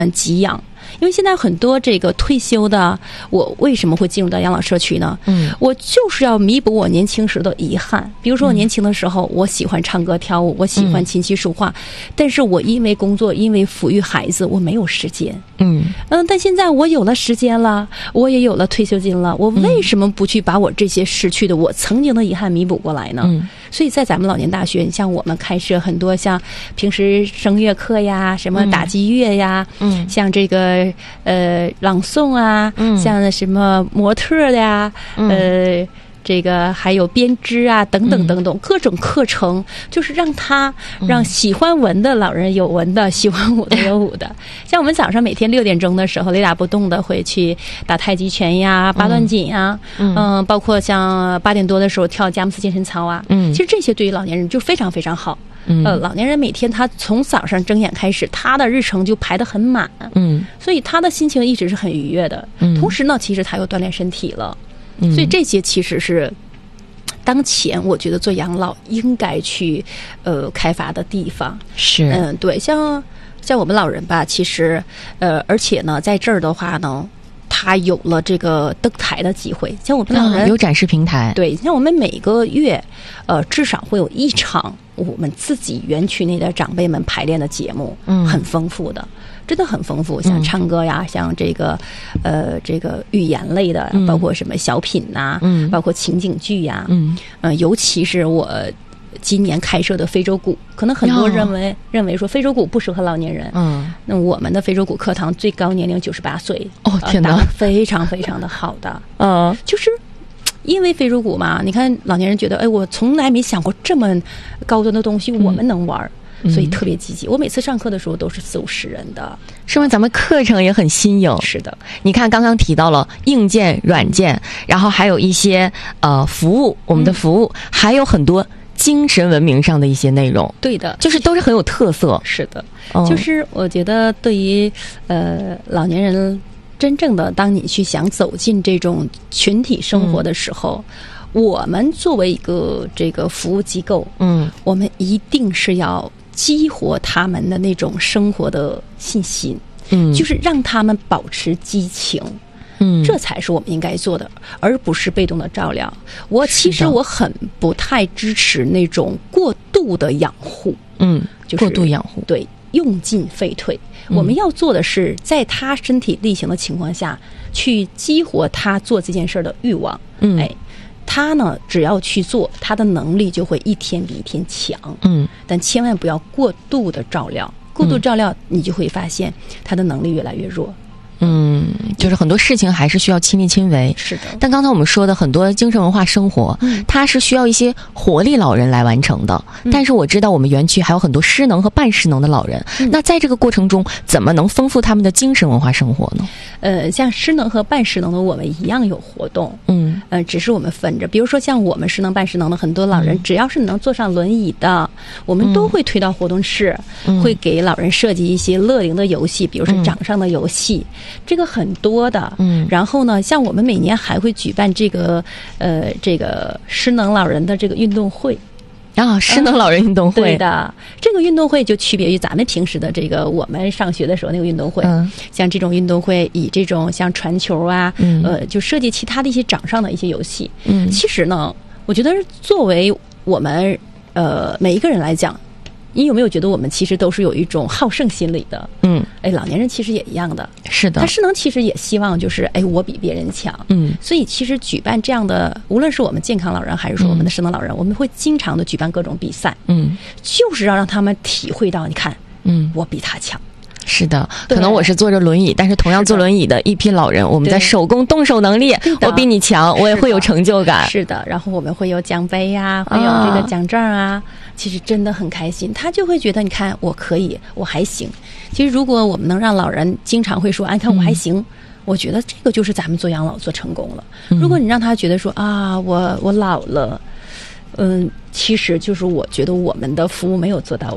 给养。因为现在很多这个退休的，我为什么会进入到养老社区呢？我就是要弥补我年轻时的遗憾。比如说我年轻的时候，我喜欢唱歌跳舞，我喜欢琴棋书画，但是我因为工作，因为抚育孩子，我没有时间。但现在我有了时间了，我也有了退休金了，我为什么不去把我这些失去的我曾经的遗憾弥补过来呢？所以在咱们老年大学，像我们开设很多像平时声乐课呀，什么打击乐呀，像这个朗诵啊，像什么模特的呀，这个还有编织啊，等等等等，各种课程，就是让喜欢文的老人有文的，喜欢武的有武的。像我们早上每天6点钟的时候，雷打不动的会去打太极拳呀、八段锦呀，包括像8点多的时候跳佳木斯健身操啊。其实这些对于老年人就非常非常好。老年人每天他从早上睁眼开始，他的日程就排得很满，所以他的心情一直是很愉悦的。同时呢，其实他又锻炼身体了。所以这些其实是当前我觉得做养老应该去开发的地方。 是， 对，像我们老人吧，其实而且呢，在这儿的话呢，他有了这个登台的机会。像我们老人有展示平台， 对，像我们每个月至少会有1场我们自己园区内的长辈们排练的节目，很丰富的。真的很丰富，像唱歌呀，像这个语言类的，包括什么小品呐，包括情景剧呀，尤其是我今年开设的非洲鼓，可能很多人认为说非洲鼓不适合老年人，那我们的非洲鼓课堂最高年龄98岁， 天哪， 非常非常的好的，就是因为非洲鼓嘛，你看老年人觉得，我从来没想过这么高端的东西我们能玩。所以特别积极，我每次上课的时候都是40-50人的， 是吗？咱们课程也很新颖。 是的， 你看刚刚提到了硬件、软件，然后还有一些服务，我们的服务还有很多精神文明上的一些内容。 对的， 就是都是很有特色。 是的，就是我觉得对于老年人，真正的当你去想走进这种群体生活的时候。我们作为一个这个服务机构，我们一定是要激活他们的那种生活的信心，就是让他们保持激情，这才是我们应该做的，而不是被动的照料。其实我很不太支持那种过度的养护，就是过度养护， 对，用进废退。我们要做的是在他身体力行的情况下去激活他做这件事的欲望，他呢，只要去做，他的能力就会一天比一天强。但千万不要过度的照料，过度照料，你就会发现他的能力越来越弱。 就是很多事情还是需要亲力亲为。 是的。 但刚才我们说的很多精神文化生活，它是需要一些活力老人来完成的。但是我知道我们园区还有很多失能和半失能的老人，那在这个过程中，怎么能丰富他们的精神文化生活呢？ 像失能和半失能的，我们一样有活动。只是我们分着，比如说像我们失能半失能的很多老人，只要是能坐上轮椅的，我们都会推到活动室，会给老人设计一些乐龄的游戏，比如说掌上的游戏。这个很多的，然后呢，像我们每年还会举办这个失能老人的这个运动会。 失能老人运动会， 对的，这个运动会就区别于咱们平时的这个我们上学的时候那个运动会。像这种运动会以这种像传球啊，就设计其他的一些掌上的一些游戏。其实呢，我觉得作为我们每一个人来讲，你有没有觉得我们其实都是有一种好胜心理的？老年人其实也一样的。 是的， 他失能其实也希望就是我比别人强。所以其实举办这样的，无论是我们健康老人还是说我们的失能老人，我们会经常的举办各种比赛。就是要让他们体会到，你看，我比他强。 是的，可能我是坐着轮椅，但是同样坐轮椅的一批老人，我们在手工动手能力，我比你强，我也会有成就感。 是的，然后我们会有奖杯呀，会有这个奖状啊，其实真的很开心。他就会觉得，你看我可以，我还行。其实如果我们能让老人经常会说，你看我还行，我觉得这个就是咱们做养老做成功了。如果你让他觉得说我老了，其实就是我觉得我们的服务没有做到位。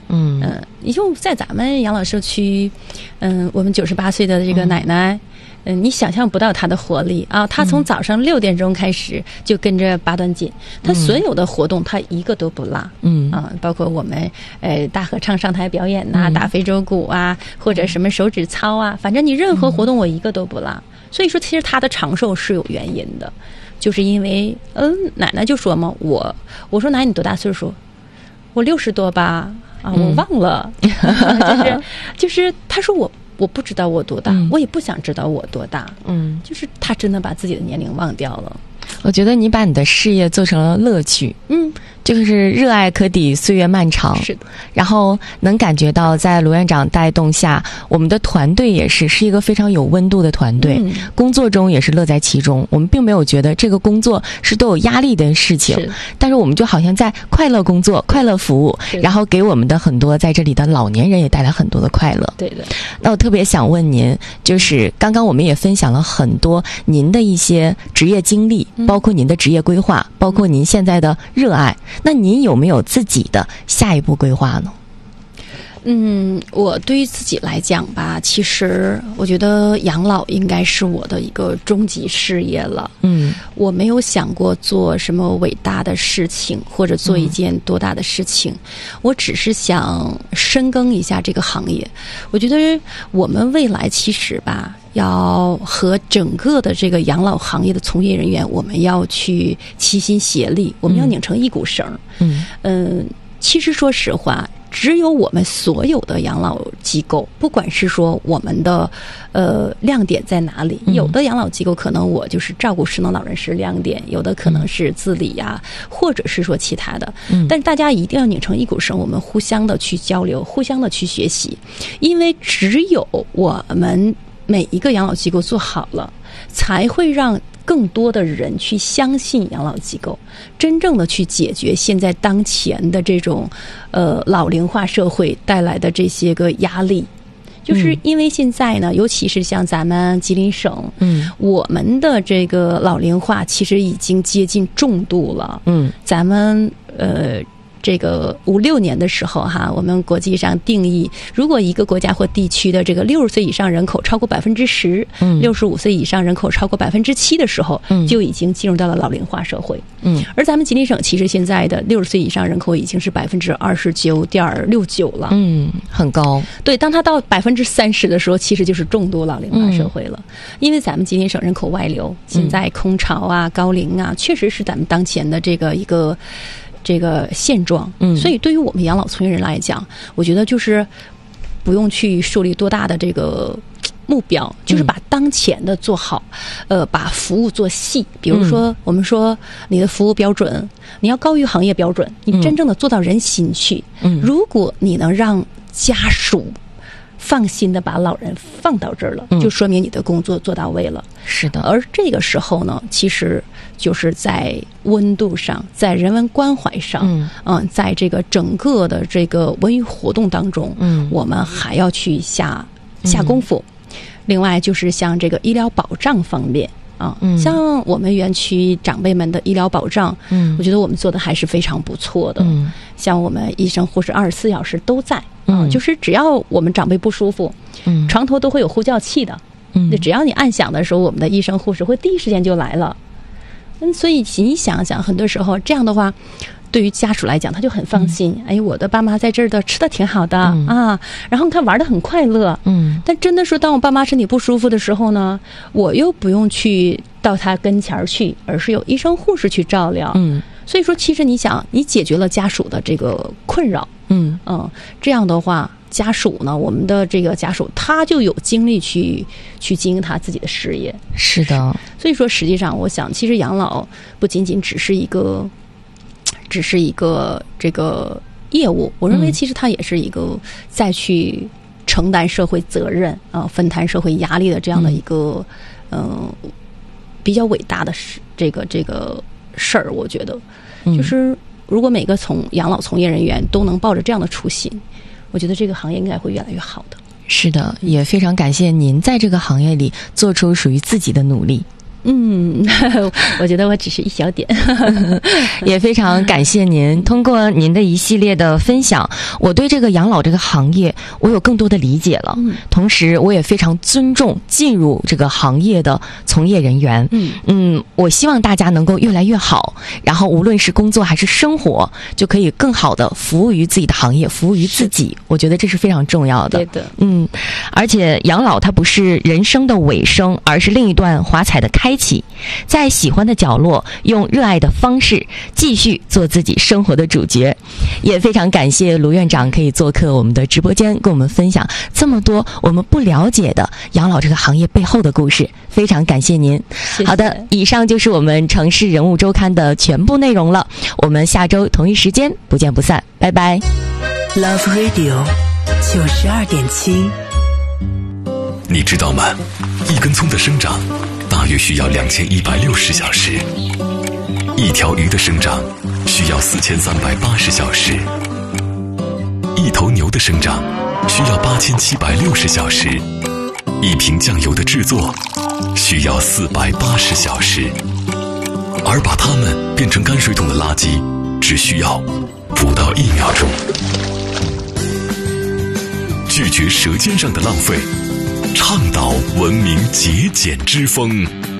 你就在咱们养老社区，我们98岁的这个奶奶。你想象不到他的活力啊！他从早上6点钟开始就跟着8段锦，他所有的活动他一个都不落。包括我们大合唱上台表演呐，打非洲鼓啊，或者什么手指操啊，反正你任何活动我一个都不落。所以说，其实他的长寿是有原因的，就是因为奶奶就说嘛，我说奶奶你多大岁数？我60多吧，我忘了，就是他说我不知道我多大，我也不想知道我多大，就是他真的把自己的年龄忘掉了。 我觉得你把你的事业做成了乐趣，就是热爱可抵岁月漫长。 是的， 然后能感觉到在卢院长带动下，我们的团队也是一个非常有温度的团队，工作中也是乐在其中。我们并没有觉得这个工作是多有压力的事情，但是我们就好像在快乐工作、快乐服务，然后给我们的很多在这里的老年人也带来很多的快乐。 对的。 那我特别想问您，就是刚刚我们也分享了很多您的一些职业经历，包括您的职业规划，包括您现在的热爱。那您有没有自己的下一步规划呢？ 我对于自己来讲吧，其实我觉得养老应该是我的一个终极事业了。我没有想过做什么伟大的事情，或者做一件多大的事情，我只是想深耕一下这个行业。我觉得我们未来其实吧，要和整个的这个养老行业的从业人员，我们要去齐心协力，我们要拧成一股绳。其实说实话，只有我们所有的养老机构，不管是说我们的亮点在哪里，有的养老机构可能我就是照顾失能老人是亮点，有的可能是自理呀，或者是说其他的。但是大家一定要拧成一股绳，我们互相的去交流，互相的去学习，因为只有我们每一个养老机构做好了，才会让更多的人去相信养老机构，真正的去解决现在当前的这种老龄化社会带来的这些个压力。就是因为现在呢，尤其是像咱们吉林省，我们的这个老龄化其实已经接近重度了。咱们这个56年的时候哈，我们国际上定义，如果一个国家或地区的这个60岁以上人口超过10%，65岁以上人口超过7%的时候，就已经进入到了老龄化社会。而咱们吉林省其实现在的60岁以上人口已经是29.69%了， 很高。 对，当它到30%的时候，其实就是重度老龄化社会了。因为咱们吉林省人口外流，现在空巢啊、高龄啊，确实是咱们当前的这个一个现状。所以对于我们养老从业人来讲，我觉得就是不用去树立多大的这个目标，就是把当前的做好，把服务做细。比如说我们说你的服务标准，你要高于行业标准，你真正的做到人心去。如果你能让家属放心的把老人放到这儿了，就说明你的工作做到位了。 是的。 而这个时候呢，其实就是在温度上，在人文关怀上，在这个整个的这个文娱活动当中，我们还要去下功夫。另外就是像这个医疗保障方面啊，像我们园区长辈们的医疗保障，我觉得我们做的还是非常不错的。像我们医生护士24小时都在，就是只要我们长辈不舒服，床头都会有呼叫器的，只要你按响的时候，我们的医生护士会第一时间就来了。所以你想想，很多时候这样的话，对于家属来讲他就很放心。我的爸妈在这儿的吃的挺好的啊，然后他玩得很快乐。但真的说当我爸妈身体不舒服的时候呢，我又不用去到他跟前去，而是有医生护士去照料。所以说其实你想，你解决了家属的这个困扰，这样的话家属呢，我们的这个家属他就有精力去经营他自己的事业。 是的。 所以说实际上我想，其实养老不仅仅只是一个这个业务，我认为其实它也是一个再去承担社会责任分摊社会压力的这样的一个比较伟大的这个事儿。我觉得就是如果每个养老从业人员都能抱着这样的初心，我觉得这个行业应该会越来越好的。 是的，也非常感谢您在这个行业里做出属于自己的努力。 我觉得我只是一小点。 也非常感谢您，通过您的一系列的分享，我对这个养老这个行业我有更多的理解了。同时我也非常尊重进入这个行业的从业人员。我希望大家能够越来越好，然后无论是工作还是生活，就可以更好的服务于自己的行业，服务于自己。我觉得这是非常重要的。 对的。 而且养老它不是人生的尾声，而是另一段华彩的开启。在喜欢的角落，用热爱的方式继续做自己生活的主角。也非常感谢卢院长可以做客我们的直播间，跟我们分享这么多我们不了解的养老这个行业背后的故事，非常感谢您。 谢谢。 好的，以上就是我们城市人物周刊的全部内容了，我们下周同一时间不见不散，拜拜。 Love Radio 92.7。 你知道吗？一根葱的生长大约需要2160小时，一条鱼的生长需要4380小时，一头牛的生长需要8760小时，一瓶酱油的制作需要480小时，而把它们变成泔水桶的垃圾只需要不到1秒钟。拒绝舌尖上的浪费，倡导文明节俭之风。